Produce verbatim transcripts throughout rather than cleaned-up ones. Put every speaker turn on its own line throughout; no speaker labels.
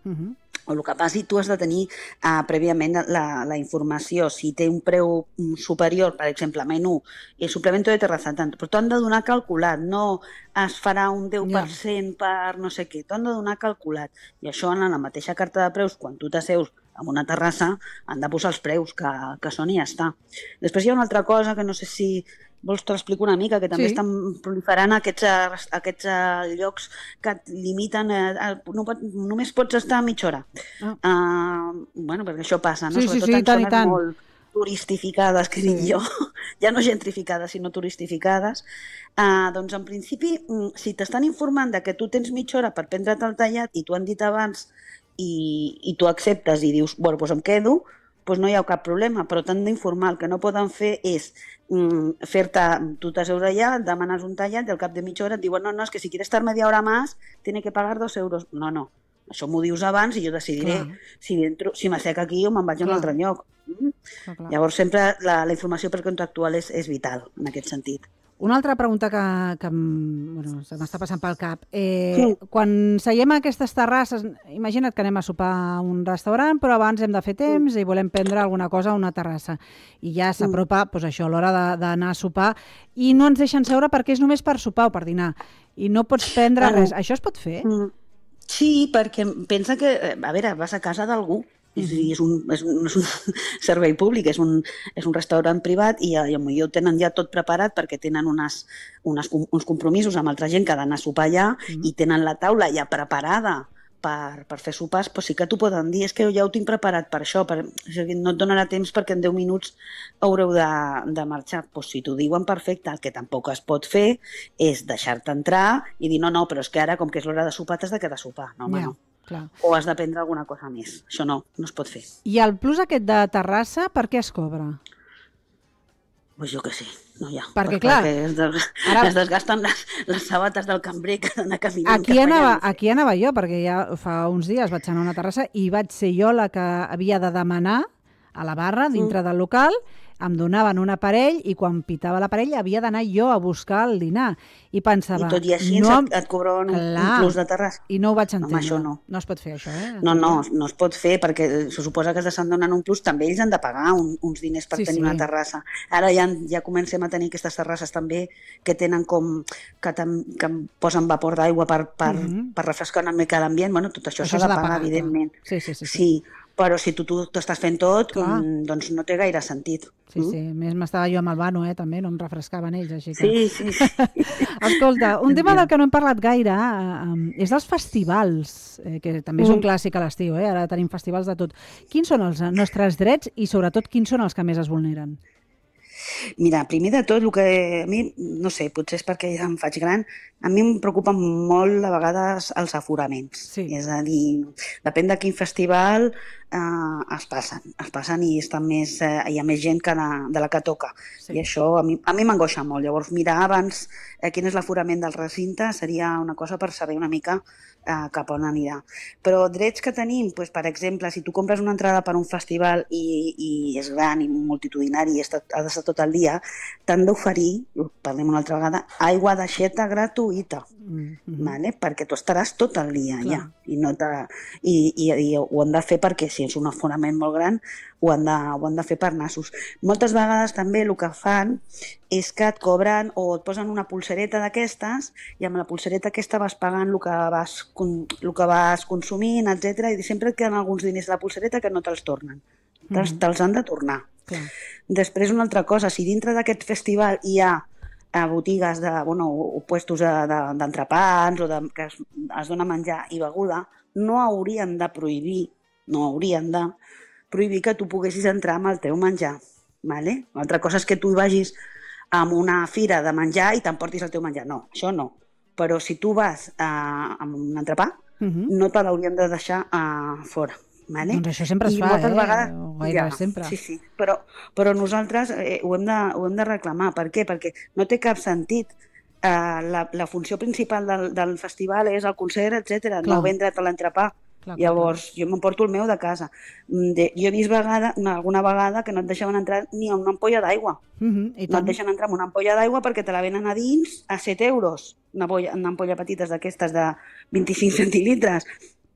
Uh-huh.
O el que passi, tu has de tenir uh, prèviament la, la informació. Si té un preu superior, per exemple, menú, i el suplemento de terraza, tant, però t'ho han de donar calculat, no es farà un deu per cent per no sé què, t'ho han de donar calculat. I això en la mateixa carta de preus, quan tu t'asseus en una terrassa, han de posar els preus que, que són i ja està. Després hi ha una altra cosa que no sé si vols te l'explico una mica, que també sí. estan proliferant aquests, aquests llocs que et limiten, eh, no pot, només pots estar mitja hora. Ah. Uh, bueno, perquè això passa, no?
Sí,
Sobretot
sí, sí,
en
tant,
zones molt turistificades, que sí. dic jo, ja no gentrificades, sinó turistificades. Uh, doncs, en principi, si t'estan informant de que tu tens mitja hora per prendre't el tallat i t'ho han dit abans i, i tu acceptes i dius, bueno, doncs em quedo, doncs no hi ha cap problema, però t'han d'informar. El que no poden fer és mm, fer-te, tu t'asseus allà, et demanes un tallat i al cap de mitja hora et diuen no, no, és que si quieres estar media hora más, tiene que pagar dos euros. No, no, això m'ho dius abans i jo decidiré si, entro, si m'assec aquí o me'n vaig a un altre lloc. Mm? Clar, clar. Llavors sempre la, la informació per contractual és, és vital en aquest sentit.
Una altra pregunta que, que bueno, se m'està passant pel cap. Eh, sí. Quan seiem a aquestes terrasses, imagina't que anem a sopar a un restaurant, però abans hem de fer temps mm. i volem prendre alguna cosa a una terrassa. I ja s'apropa mm. doncs això, l'hora d'anar a sopar i no ens deixen seure perquè és només per sopar o per dinar. I no pots prendre ah, res. Això es pot fer?
Mm. Sí, perquè pensa que, a veure, vas a casa d'algú. És, és, un, és, un, és un servei públic, és un, és un restaurant privat i, i potser ho tenen ja tot preparat perquè tenen unes, unes, uns compromisos amb altra gent que ha d'anar a sopar allà mm. i tenen la taula ja preparada per, per fer sopars, però sí que t'ho poden dir, és que ja ho tinc preparat per això, per, no et donarà temps perquè en deu minuts haureu de, de marxar. Pues si t'ho diuen, perfecte, el que tampoc es pot fer és deixar-te entrar i dir no, no, però és que ara com que és l'hora de sopar t'has de quedar a sopar. No, home, yeah. no. Clar. O has de prendre alguna cosa més. Això no, no es pot fer.
I el plus aquest de terrassa, per què es cobra?
Pues jo que sé, no hi ha.
Perquè, clar...
Perquè es, des... ara... es desgasten les, les sabates del cambrer que han d'anar caminant.
Aquí anava, aquí anava jo, perquè ja fa uns dies vaig anar a una terrassa i vaig ser jo la que havia de demanar a la barra, dintre mm. del local, em donaven un aparell i quan pitava l'aparell havia d'anar jo a buscar el dinar. I pensava...
I tot i així no, et, et cobraven un, un plus de terrassa.
I no ho vaig entendre.
Home, això no.
No es pot fer, això, eh?
No, no, no es pot fer perquè se suposa que s'estan donant un plus. També ells han de pagar un, uns diners per sí, tenir sí. una terrassa. Ara ja, ja comencem a tenir aquestes terrasses també que tenen com... que, tam, que posen vapor d'aigua per, per, mm-hmm. per refrescar una mica l'ambient. Bueno, tot això s'ha de pagar, pagar, evidentment.
Sí, sí, sí. sí.
sí. Però si tu t'ho estàs fent tot, um, doncs no té gaire sentit.
Sí, mm? sí. A més, m'estava jo amb el Vano, eh, també, no em refrescaven ells, així que...
Sí, sí, sí.
Escolta, un tema del que no hem parlat gaire eh, és dels festivals, eh, que també és un mm. clàssic a l'estiu, eh? Ara tenim festivals de tot. Quins són els nostres drets i, sobretot, quins són els que més es vulneren?
Mira, primer de tot, el que a mi, no sé, potser és perquè ja em faig gran, a mi em preocupen molt a vegades els aforaments. Sí. És a dir, depèn de quin festival eh, es passen. Es passen i estan més, eh, hi ha més gent que de, de la que toca. Sí. I això a mi, a mi m'angoixa molt. Llavors, mirar abans eh, quin és l'aforament del recinte seria una cosa per saber una mica eh, cap on anirà. Però drets que tenim, doncs, per exemple, si tu compres una entrada per un festival i, i és gran i multitudinari i ha d'estar tot el dia, t'han d'oferir, parlem una altra vegada, aigua d'aixeta gratuïta, mm-hmm. vale? Perquè tu estaràs tot el dia allà. I, no I, i, i ho han de fer perquè si és un aforament molt gran ho han de, ho han de fer per nassos. Moltes vegades també el que fan és que et cobren o et posen una pulsereta d'aquestes i amb la pulsereta aquesta vas pagant el que vas, el que vas consumint, etcètera. I sempre et queden alguns diners de la pulsereta que no te'ls tornen. Te'ls, te'ls han de tornar. Clar. Després una altra cosa, si dintre d'aquest festival hi ha a botigues de, bueno, o puestos d'entrepans o de, que es, es dona menjar i beguda, no haurien de prohibir, no haurien de prohibir que tu poguessis entrar amb el teu menjar. Vale? Una altra cosa és que tu vagis a una fira de menjar i t'emportis el teu menjar. No, això no. Però si tu vas a, a un entrepà, uh-huh. no te l'haurien de deixar a fora. Vale?
Doncs això sempre es
I
fa, eh?
Vegades,
o gairebé ja, sempre.
Sí, sí. Però, però nosaltres eh, ho, hem de, ho hem de reclamar. Per què? Perquè no té cap sentit. Eh, la, la funció principal del, del festival és el concert, etcètera. No vendre't a l'entrepà. Clar, Llavors, clar. jo m'emporto el meu de casa. De, jo he vist vegada, una, alguna vegada que no et deixaven entrar ni a una ampolla d'aigua.
Uh-huh,
no et deixen entrar amb una ampolla d'aigua perquè te la venen a dins a set euros. Una ampolla, una ampolla petites d'aquestes de vint-i-cinc centilitres.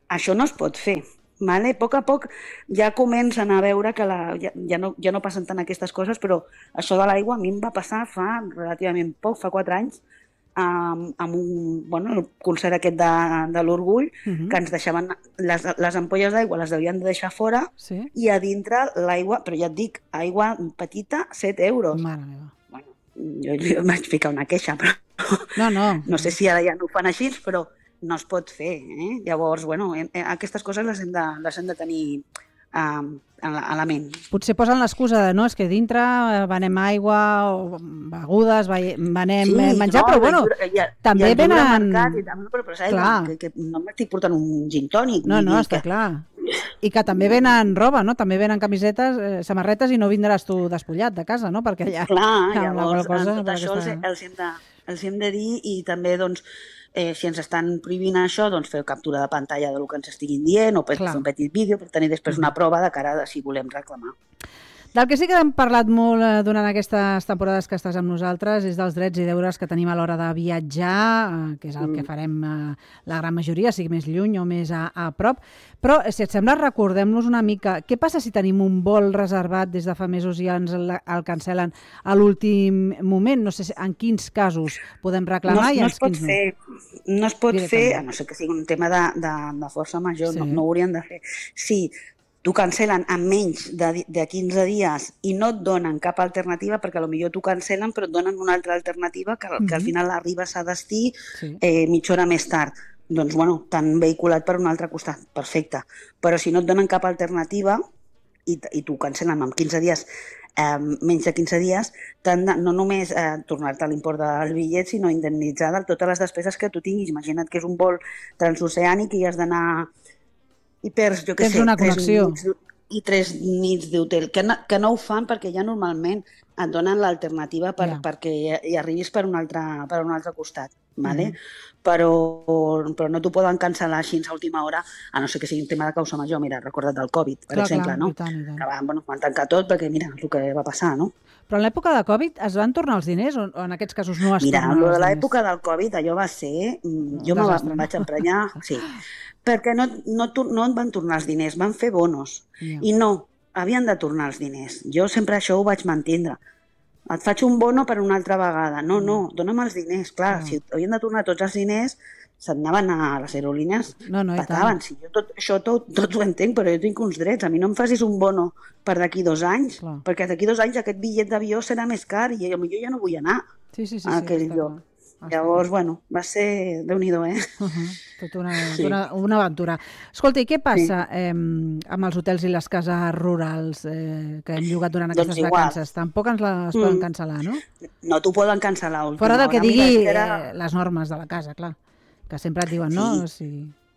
això no es pot fer. Vale? A poc a poc ja comencen a veure que la, ja, ja, no, ja no passen tant aquestes coses, però això de l'aigua a mi em va passar fa relativament poc, fa quatre anys, amb, amb un, bueno, el concert aquest de, de l'Orgull, uh-huh. que ens deixaven les, les ampolles d'aigua, les devien de deixar fora, sí. I a dintre l'aigua, però ja et dic, aigua petita, set euros.
Mare meva.
Bueno, jo, jo em vaig ficar una queixa, però
no, no.
no sé si ara ja no ho fan així, però no es pot fer. Eh? Llavors, bueno, eh, aquestes coses les hem de, les hem de tenir eh, a, la, a la ment.
Potser posen l'excusa de no, és que dintre venem aigua o begudes, venem sí, menjar, no, però bueno,
ja,
també
ja
venen...
Mercat, i també, però, però aigua, que, que no m'estic portant un gin tònic.
No, no, està que... clar. I que també venen roba, no? També venen camisetes, eh, samarretes i no vindràs tu despullat de casa, no? Perquè ja...
Clar, llavors, cosa, tot això aquesta... els, hem de, els hem de dir i també, doncs, Eh, si ens estan prohibint això, doncs feu captura de pantalla del que ens estiguin dient o per fer un petit vídeo per tenir després una prova de cara a si volem reclamar.
Del que sí que hem parlat molt durant aquestes temporades que estàs amb nosaltres és dels drets i deures que tenim a l'hora de viatjar, que és el que farem la gran majoria, sigui més lluny o més a, a prop. Però, si et sembla, recordem-nos una mica què passa si tenim un vol reservat des de fa mesos i ens el, el cancel·len a l'últim moment? No sé en quins casos podem reclamar
no,
i
no
en
quins
no.
Fer, no es pot fer, a no ser que sigui un tema de, de, de força major, sí. no, no ho haurien de fer. Sí, t'ho cancel·len en menys de, de quinze dies i no et donen cap alternativa, perquè potser t'ho cancel·len però et donen una altra alternativa que, mm-hmm. que al final arribes a destí sí. eh, mitja hora més tard. Doncs, bueno, t'han vehiculat per un altre costat, perfecte. Però si no et donen cap alternativa i, i t'ho cancel·len en quinze dies, eh, menys de quinze dies, t'han de, no només eh, tornar-te l'import del bitllet, sinó indemnitzar de totes les despeses que tu tinguis. Imagina't que és un vol transoceànic i has d'anar... i perds, jo què sé,
una connexió.
Tres nits, i tres nits d'hotel, que, no, que no ho fan perquè ja normalment et donen l'alternativa per, yeah. perquè hi, hi arribis per un altre, per un altre costat, vale? Mm-hmm. però, però no t'ho poden cancel·lar així a última hora, a no ser que sigui un tema de causa major. Mira, recorda't del Covid, per clar, exemple, clar, no? I tant, i tant. Que van, bueno, van tancar tot perquè, mira, és el que va passar, no?
Però en l'època de Covid es van tornar els diners o en aquests casos no es
mira,
tornen els diners?
Mira, de l'època del Covid allò va ser... Jo me va, vaig emprenyar, sí, perquè no, no, no en van tornar els diners, van fer bonos. Yeah. I no, havien de tornar els diners. Jo sempre això ho vaig mantindre. Et faig un bono per una altra vegada. No, no, dona'm els diners. Clar, yeah. si havien de tornar tots els diners, se'n anaven a les aerolínies,
no, no,
pataven. Si jo tot, això tot, tot ho entenc, però jo tinc uns drets. A mi no em facis un bono per d'aquí dos anys, clar. Perquè d'aquí dos anys aquest bitllet d'avió serà més car i potser ja no vull anar
sí, sí, sí,
a aquell
sí,
lloc. Llavors, bueno, va ser Déu-n'hi-do, eh?
Uh-huh. Tot una, sí. una, una aventura. Escolta, i què passa sí. eh, amb els hotels i les cases rurals eh, que hem llogat durant aquestes doncs vacances? Tampoc ens les mm. poden cancel·lar, no?
No t'ho poden cancel·lar.
Fora del que digui
que era...
eh, les normes de la casa, clar. Que sempre et diuen, sí. no? Sí.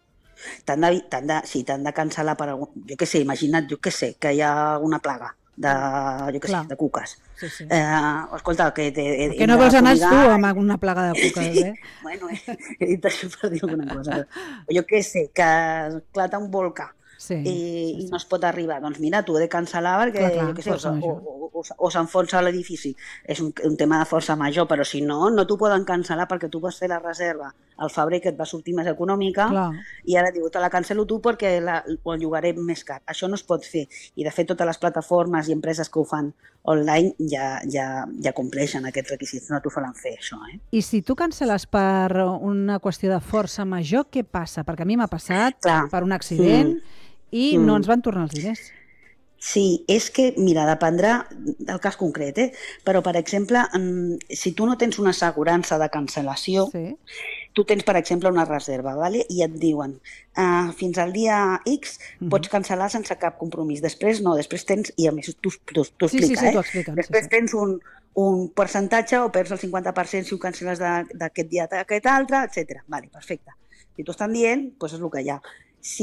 T'han de, t'han de, sí, t'han de cancel·lar per algun... Jo què sé, imagina't, jo què sé, que hi ha una plaga de, jo què sé, de cuques.
Sí, sí.
Eh, escolta, que... Te,
que no vols anar tu amb una plaga de cuques, eh?
Bueno, he, he dit això per dir alguna cosa. Jo què sé, que esclata un volcà sí, i, sí, sí. i no es pot arribar. Doncs mira, t'ho he de cancel·lar perquè, clar, clar, jo què sé, o, o, o, o s'enfonsa l'edifici. És un, un tema de força major, però si no, no t'ho poden cancel·lar perquè tu vas fer la reserva al febrer que et va sortir més econòmica clar. I ara diu, te la cancel·lo tu perquè la, ho llogaré més car. Això no es pot fer. I de fet totes les plataformes i empreses que ho fan online ja, ja, ja compleixen aquests requisits, no t'ho faran fer això. Eh?
I si tu cancel·les per una qüestió de força major, què passa? Perquè a mi m'ha passat clar. Per un accident mm. i mm. no ens van tornar els diners.
Sí, és que, mira, dependrà del cas concret, eh? Però, per exemple, si tu no tens una assegurança de cancel·lació, sí. tu tens, per exemple, una reserva, ¿vale? I et diuen, uh, fins al dia X uh-huh. pots cancel·lar sense cap compromís. Després no, després tens, i a més t'ho explica,
sí, sí, sí,
eh?
Expliquen,
després
sí, sí.
tens un, un percentatge o perds el cinquanta per cent si ho cancel·les d'aquest dia a aquest altre, etcètera. Vale, perfecte. Si t'ho estan dient, doncs és el que hi ha.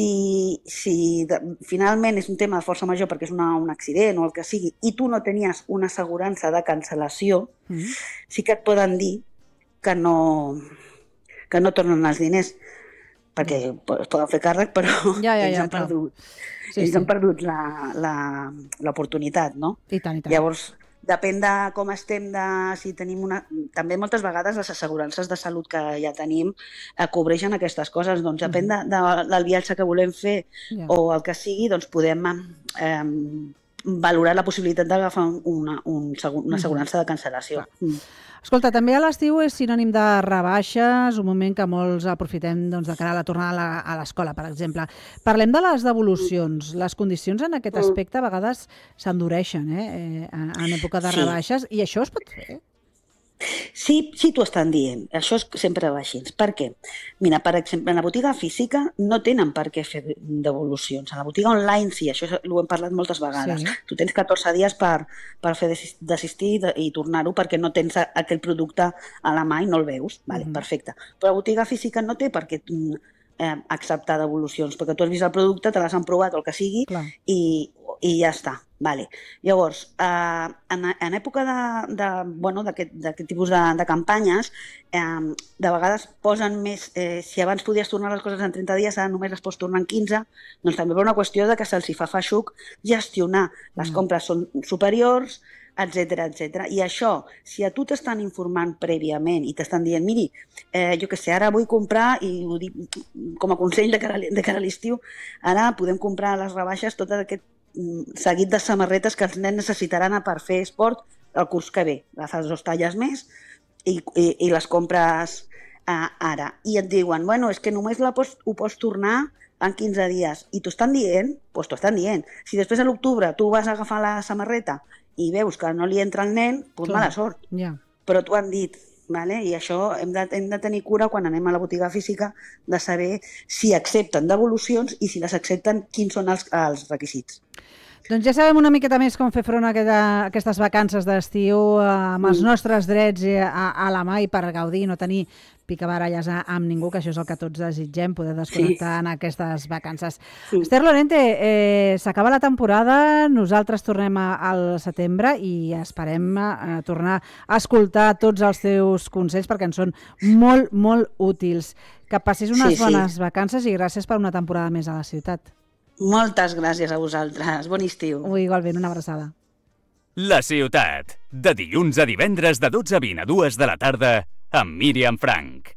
Si, si de, finalment és un tema de força major perquè és una, un accident o el que sigui i tu no tenies una assegurança de cancel·lació, mm. sí que et poden dir que no, que no tornen els diners perquè es poden fer càrrec però
ja, ja,
ells
ja,
han perdut,
sí,
ells
sí.
han perdut la, la, l'oportunitat, no?
I tant, i tant.
Llavors depèn de com estem, de si tenim una... També moltes vegades les assegurances de salut que ja tenim eh, cobreixen aquestes coses, doncs depèn de, de, del viatge que volem fer yeah. o el que sigui, doncs podem eh, valorar la possibilitat d'agafar una, un, una assegurança de cancel·lació. Mm.
Escolta, també a l'estiu és sinònim de rebaixes, un moment que molts aprofitem doncs, de cara a la tornada a l'escola, per exemple. Parlem de les devolucions. Les condicions en aquest aspecte a vegades s'endureixen eh? en, en època de rebaixes, sí. I això es pot fer?
Sí, sí t'ho estan dient. Això sempre va així. Per què? Mira, per exemple, en la botiga física no tenen per què fer devolucions. En la botiga online sí, això ho hem parlat moltes vegades. Sí. Tu tens catorze dies per, per fer desistir i tornar-ho perquè no tens aquell producte a la mà i no el veus. Vale, mm. Perfecte. Però la botiga física no té per què eh, acceptar devolucions, perquè tu has vist el producte, te l'has emprovat o el que sigui i, i ja està. Vale. Llavors, eh, en, en època d'aquest de, de, bueno, tipus de, de campanyes, eh, de vegades posen més, eh, si abans podies tornar les coses en trenta dies, ara només les pots tornar en quinze, doncs també per una qüestió de que se'ls fa feixuc gestionar. Les mm. compres són superiors, etcètera, etcètera. I això, si a tu t'estan informant prèviament i t'estan dient, miri, eh, jo què sé, ara vull comprar, i ho dic com a consell de cara, de cara a l'estiu, ara podem comprar a les rebaixes tot aquest seguit de samarretes que els nens necessitaran per fer esport el curs que ve. Agafes dos talles més i, i, i les compres uh, ara. I et diuen, bueno, és que només la pots, ho pots tornar en quinze dies. I t'ho estan dient? Doncs t'ho estan dient. Si després a l'octubre tu vas a agafar la samarreta i veus que no li entra el nen, doncs mala sort.
Yeah.
Però t'ho han dit. Vale? I això hem de, hem de tenir cura quan anem a la botiga física de saber si accepten devolucions i si les accepten, quins són els, els requisits.
Doncs ja sabem una miqueta més com fer front a, aquesta, a aquestes vacances d'estiu eh, amb els nostres drets a, a la mà i per gaudir i no tenir picabaralles amb ningú, que això és el que tots desitgem, poder desconnectar sí. en aquestes vacances. Sí. Esther Lorente, eh, s'acaba la temporada, nosaltres tornem a, al setembre i esperem eh, tornar a escoltar tots els teus consells perquè ens són molt, molt útils. Que passis unes sí, bones sí. vacances i gràcies per una temporada més a la ciutat.
Moltes gràcies a vosaltres. Bon estiu.
Ui, igualment, una abraçada.
La ciutat, de dilluns a divendres de dotze a vint a dues de la tarda, amb Míriam Franch.